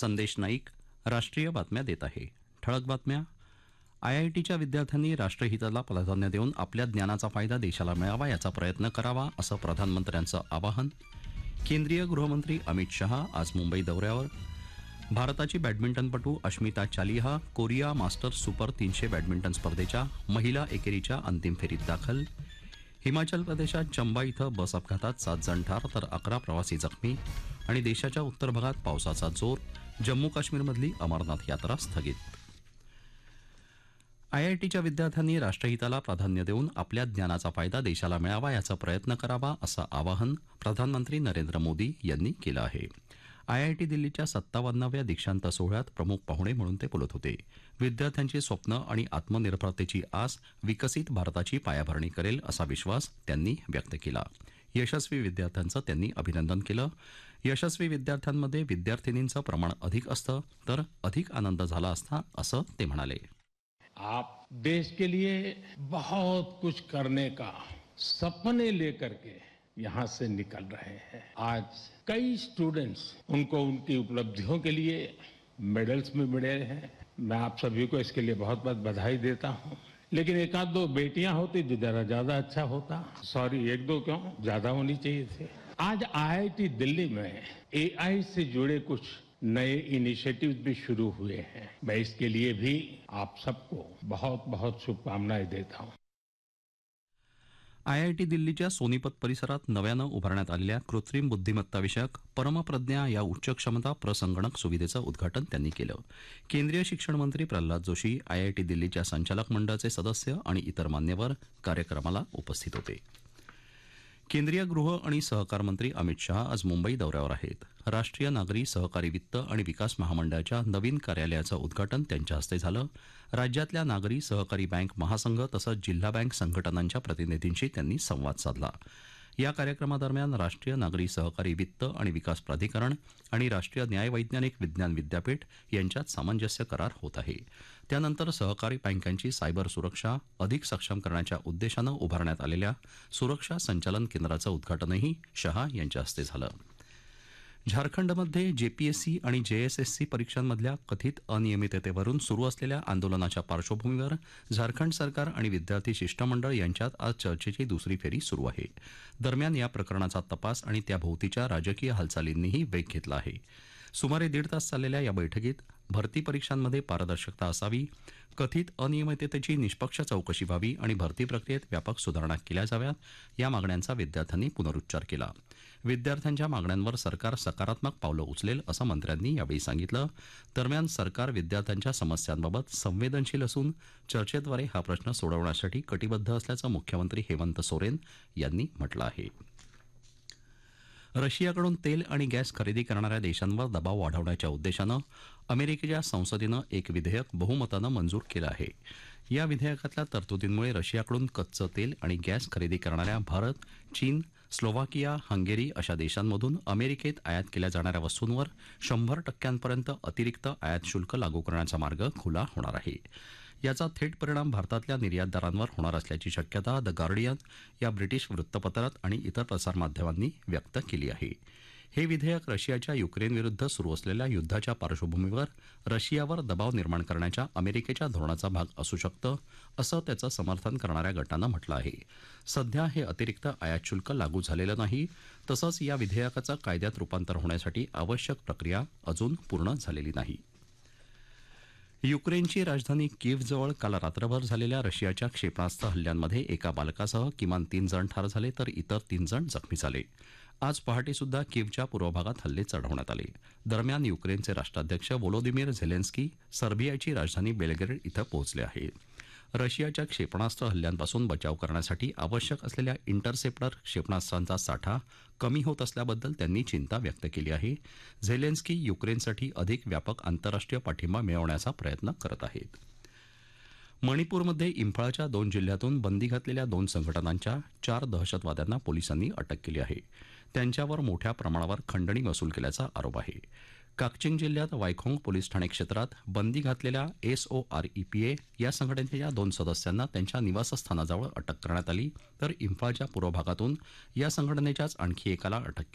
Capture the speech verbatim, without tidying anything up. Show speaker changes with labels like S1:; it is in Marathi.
S1: संदेश नाईक राष्ट्रीय बातम्या देत आहे. ठळक बातम्या. आयआयटीच्या विद्यार्थ्यांनी राष्ट्रहिताला प्राधान्य देऊन आपल्या ज्ञानाचा फायदा देशाला मिळावा याचा प्रयत्न करावा असं प्रधानमंत्र्यांचं आवाहन. केंद्रीय गृहमंत्री अमित शहा आज मुंबई दौऱ्यावर. भारताची बॅडमिंटनपटू Ashmita Chaliha Korea masters super तीनशे बॅडमिंटन स्पर्धेच्या महिला एकेरीच्या अंतिम फेरीत दाखल. हिमाचल प्रदेशात चंबा इथं बस अपघातात सात जण ठार तर अकरा प्रवासी जखमी. आणि देशाच्या उत्तर भागात पावसाचा जोर. जम्मू काश्मीरमधली अमरनाथ यात्रा स्थगित. आयआयटीच्या विद्यार्थ्यांनी राष्ट्रहिताला प्राधान्य देऊन आपल्या ज्ञानाचा फायदा देशाला मिळावा याचा प्रयत्न करावा असं आवाहन प्रधानमंत्री नरेंद्र मोदी यांनी केलं आहे. आयआयटी दिल्लीच्या सत्तावन्नाव्या दीक्षांत सोहळ्यात प्रमुख पाहुणे म्हणून ते बोलत होते. विद्यार्थ्यांची स्वप्न आणि आत्मनिर्भरतेची आस विकसित भारताची पायाभरणी करेल असा विश्वास त्यांनी व्यक्त केला. यशस्वी विद्यार्थ्यांचं त्यांनी अभिनंदन केलं. यशस्वी विद्यार्थ्यांमध्ये विद्यार्थिनींचं प्रमाण अधिक असतं तर अधिक आनंद झाला असता असं ते म्हणाले.
S2: आप देश के लिए बहुत कुछ करने का सपने लेकर के यहाँ से निकल रहे हैं. आज कई स्टूडेंट्स उनको उनकी उपलब्धियों के लिए मेडल्स भी मिले हैं. मैं आप सभी को इसके लिए बहुत बहुत बधाई देता हूँ. लेकिन एक आध दो बेटियां होती तो जरा ज्यादा अच्छा होता. सॉरी, एक दो क्यों, ज्यादा होनी चाहिए थे. आज आईआईटी दिल्ली में एआई से जुड़े कुछ नए इनिशिएटिव्स भी शुरू हुए हैं. मैं इसके लिए भी आप सबको बहुत बहुत शुभकामनाएं देता हूं.
S1: आयआयटी दिल्लीच्या सोनीपत परिसरात नव्यानं उभारण्यात आलेल्या कृत्रिम बुद्धिमत्ता विषयक परमप्रज्ञा या उच्च क्षमता प्रसंगणक सुविधेचं उद्घाटन त्यांनी केलं. केंद्रीय शिक्षण मंत्री प्रल्हाद जोशी, आयआयटी दिल्लीच्या संचालक मंडळाचे सदस्य आणि इतर मान्यवर कार्यक्रमाला उपस्थित होते. केंद्रीय गृह आणि सहकार मंत्री अमित शहा आज मुंबई दौऱ्यावर आहेत. राष्ट्रीय नागरी सहकारी वित्त आणि विकास महामंडळाच्या नवीन कार्यालयाचं उद्घाटन त्यांच्या हस्ते झालं. राज्यातल्या नागरी सहकारी बँक महासंघ तसंच जिल्हा बँक संघटनांच्या प्रतिनिधींशी त्यांनी संवाद साधला. या कार्यक्रमादरम्यान राष्ट्रीय नागरी सहकारी वित्त आणि विकास प्राधिकरण आणि राष्ट्रीय न्याय वैज्ञानिक विज्ञान विद्यापीठ यांच्यात सामंजस्य करार होत आहे. त्यानंतर सहकारी बँकांची सायबर सुरक्षा अधिक सक्षम करण्याच्या उद्देशानं उभारण्यात आलेल्या सुरक्षा संचालन केंद्राचं उद्घाटनही शहा यांच्या हस्ते झालं. झारखंडमध्ये जेपीएससी आणि जेएसएससी परीक्षांमधल्या कथित अनियमिततेवरून सुरू असलेल्या आंदोलनाच्या पार्श्वभूमीवर झारखंड सरकार आणि विद्यार्थी शिष्टमंडळ यांच्यात आज चर्चेची दुसरी फेरी सुरू आहे. दरम्यान या प्रकरणाचा तपास आणि त्याभोवतीच्या राजकीय हालचालींनीही वेग घेतला आहे. सुमारे दीड तास चाललेल्या या बैठकीत भरती परीक्षांमध्ये पारदर्शकता असावी, कथित अनियमिततेची निष्पक्ष चौकशी व्हावी आणि भरती प्रक्रियेत व्यापक सुधारणा केल्या जाव्यात या मागण्यांचा विद्यार्थ्यांनी पुनरुच्चार केला. विद्यार्थ्यांच्या मागण्यांवर सरकार सकारात्मक पावलं उचलेल असं मंत्र्यांनी यावेळी सांगितलं. दरम्यान सरकार विद्यार्थ्यांच्या समस्यांबाबत संवेदनशील असून चर्चेद्वारे हा प्रश्न सोडवण्यासाठी कटिबद्ध असल्याचं मुख्यमंत्री हेमंत सोरेन यांनी म्हटलं आहे. रशियाकडून तेल आणि गॅस खरेदी करणाऱ्या देशांवर दबाव वाढवण्याच्या उद्देशानं अमेरिकेच्या संसदेनं एक विधेयक बहुमतानं मंजूर केलं आहे. या विधेयकातल्या तरतुदींमुळे रशियाकडून कच्चं तेल आणि गॅस खरेदी करणाऱ्या भारत, चीन, स्लोव्हाकिया, हंगेरी अशा देशांमधून अमेरिकेत आयात केल्या जाणाऱ्या वस्तूंवर शंभर टक्क्यांपर्यंत अतिरिक्त आयात शुल्क लागू करण्याचा मार्ग खुला होणार आहे. याचा थेट परिणाम भारतातल्या निर्यातदारांवर होणार असल्याची शक्यता द गार्डियन या ब्रिटिश वृत्तपत्रात आणि इतर प्रसारमाध्यमांनी व्यक्त केली आहे. हे विधेयक रशियाच्या युक्रेनविरुद्ध सुरू असलेल्या युद्धाच्या पार्श्वभूमीवर रशियावर दबाव निर्माण करण्याच्या अमेरिकेच्या धोरणाचा भाग असू शकतं असं त्याचं समर्थन करणाऱ्या गटानं म्हटलं आहे. सध्या हे अतिरिक्त आयात शुल्क लागू झालेलं नाही. तसंच या विधेयकाचं कायद्यात रूपांतर होण्यासाठी आवश्यक प्रक्रिया अजून पूर्ण झालेली नाही. युक्रेनची राजधानी कीव्हजवळ काल रात्रभर झालेल्या रशियाच्या क्षेपणास्त्र हल्ल्यांमध्ये एका बालकासह किमान तीन जण ठार झाले तर इतर तीन जण जखमी झाले. आज पहाटेसुद्धा कीव्हच्या पूर्व भागात हल्ले चढवण्यात आले. दरम्यान युक्रेनचे राष्ट्राध्यक्ष व्होलोदिमीर झेलेन्स्की सर्बियाची राजधानी बेलग्रेड इथं पोहोचले आहेत. रशियाच्या क्षेपणास्त्र हल्ल्यांपासून बचाव करण्यासाठी आवश्यक असलेल्या इंटरसेप्टर क्षेपणास्त्रांचा साठा कमी होत असल्याबद्दल त्यांनी चिंता व्यक्त केली आहे. झेलेन्स्की युक्रेनसाठी अधिक व्यापक आंतरराष्ट्रीय पाठिंबा मिळवण्याचा प्रयत्न करत आहेत. मणिपूरमध्ये इंफाळच्या दोन जिल्ह्यातून बंदी घातलेल्या दोन संघटनांच्या चार दहशतवाद्यांना पोलिसांनी अटक केली आहे. त्यांच्यावर मोठ्या प्रमाणावर खंडणी वसूल केल्याचा आरोप आहे. काकचिंग जिल्ह्यात वायखोंग पोलीस ठाणे क्षेत्रात बंदी घातलेल्या एसओआरईपीए या संघटनेच्या दोन सदस्यांना त्यांच्या निवासस्थानाजवळ अटक करण्यात आली तर इंफाळच्या पूर्व भागातून या संघटनेच्याच आणखी एकाला अटक